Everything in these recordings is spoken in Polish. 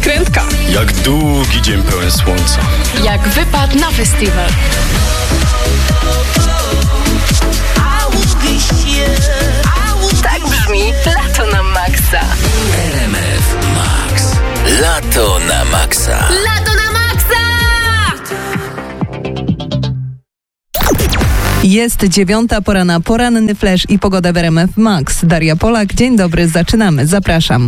wkrętka. Jak długi dzień pełen słońca. Jak wypad na festiwal. Tak brzmi Lato na Maxa. RMF Max. Lato na Maxa. Lato na Maxa! Jest 9:00, pora na poranny flash i pogoda w RMF Max. Daria Polak, dzień dobry, zaczynamy, zapraszam.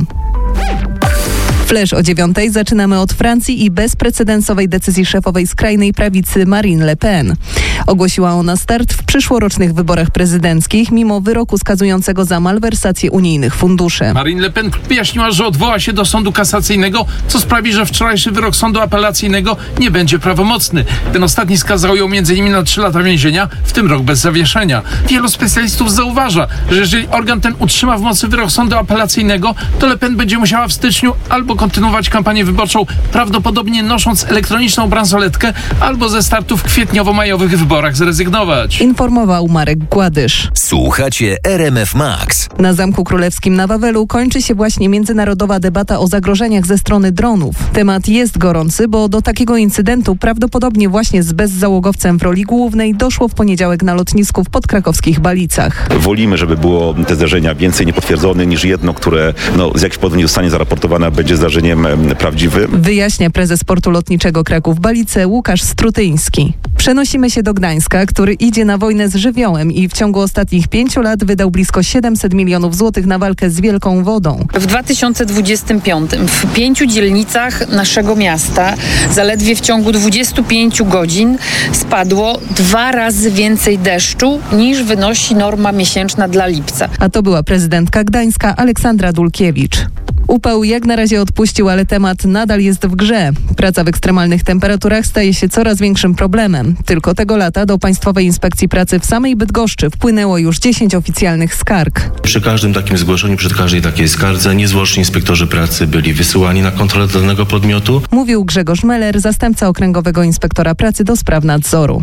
Flash o 9:00 zaczynamy od Francji i bezprecedensowej decyzji szefowej skrajnej prawicy Marine Le Pen. Ogłosiła ona start w przyszłorocznych wyborach prezydenckich, mimo wyroku skazującego za malwersację unijnych funduszy. Marine Le Pen wyjaśniła, że odwoła się do sądu kasacyjnego, co sprawi, że wczorajszy wyrok sądu apelacyjnego nie będzie prawomocny. Ten ostatni skazał ją m.in. na 3 lata więzienia, w tym rok bez zawieszenia. Wielu specjalistów zauważa, że jeżeli organ ten utrzyma w mocy wyrok sądu apelacyjnego, to Le Pen będzie musiała w styczniu albo kontynuować kampanię wyborczą, prawdopodobnie nosząc elektroniczną bransoletkę, albo ze startu w kwietniowo-majowych wyborach zrezygnować. Informował Marek Gładysz. Słuchacie RMF Max. Na Zamku Królewskim na Wawelu kończy się właśnie międzynarodowa debata o zagrożeniach ze strony dronów. Temat jest gorący, bo do takiego incydentu prawdopodobnie właśnie z bezzałogowcem w roli głównej doszło w poniedziałek na lotnisku w podkrakowskich Balicach. Wolimy, żeby było te zdarzenia więcej niepotwierdzone niż jedno, które z jakichś powodów nie zostanie zaraportowane, będzie zdarzeniem prawdziwym. Wyjaśnia prezes Portu Lotniczego Kraków-Balice Łukasz Strutyński. Przenosimy się do Gdańska, który idzie na wojnę z żywiołem i w ciągu ostatnich 5 lat wydał blisko 700 milionów złotych na walkę z wielką wodą. W 2025 w 5 dzielnicach naszego miasta zaledwie w ciągu 25 godzin spadło 2 razy więcej deszczu niż wynosi norma miesięczna dla lipca. A to była prezydentka Gdańska Aleksandra Dulkiewicz. Upał jak na razie odpuścił, ale temat nadal jest w grze. Praca w ekstremalnych temperaturach staje się coraz większym problemem. Tylko tego lata do Państwowej Inspekcji Pracy w samej Bydgoszczy wpłynęło już 10 oficjalnych skarg. Przy każdym takim zgłoszeniu, przy każdej takiej skardze niezwłocznie inspektorzy pracy byli wysyłani na kontrolę danego podmiotu. Mówił Grzegorz Meller, zastępca Okręgowego Inspektora Pracy do spraw nadzoru.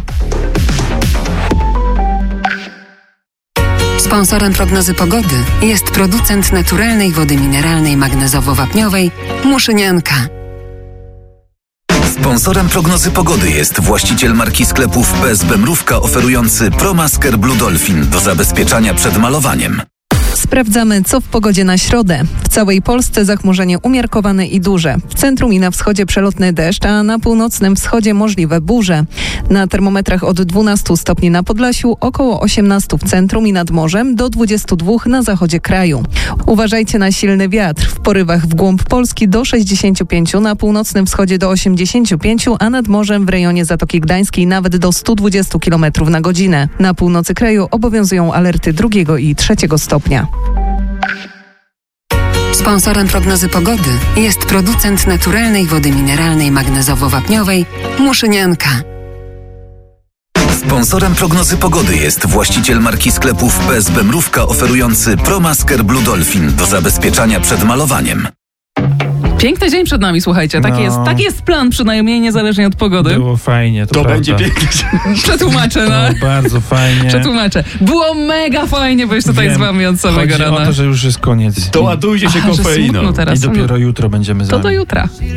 Sponsorem prognozy pogody jest producent naturalnej wody mineralnej magnezowo-wapniowej Muszynianka. Sponsorem prognozy pogody jest właściciel marki sklepów PSB Mrówka oferujący ProMasker Blue Dolphin do zabezpieczania przed malowaniem. Sprawdzamy, co w pogodzie na środę. W całej Polsce zachmurzenie umiarkowane i duże. W centrum i na wschodzie przelotny deszcz, a na północnym wschodzie możliwe burze. Na termometrach od 12 stopni na Podlasiu, około 18 w centrum i nad morzem, do 22 na zachodzie kraju. Uważajcie na silny wiatr. W porywach w głąb Polski do 65, na północnym wschodzie do 85, a nad morzem w rejonie Zatoki Gdańskiej nawet do 120 km na godzinę. Na północy kraju obowiązują alerty 2 i 3 stopnia. Sponsorem prognozy pogody jest producent naturalnej wody mineralnej magnezowo-wapniowej Muszynianka. Sponsorem prognozy pogody jest właściciel marki sklepów PSB Mrówka oferujący ProMasker Blue Dolphin do zabezpieczania przed malowaniem. Piękny dzień przed nami, słuchajcie. Taki jest plan, przynajmniej niezależnie od pogody. Było fajnie, to będzie piękny. Przetłumaczę, bardzo fajnie. Przetłumaczę. Było mega fajnie być tutaj z wami od samego rana. Chodzi o to, że już jest koniec. Doładujcie się kofeiną. Teraz. I dopiero jutro będziemy z wami. To do jutra.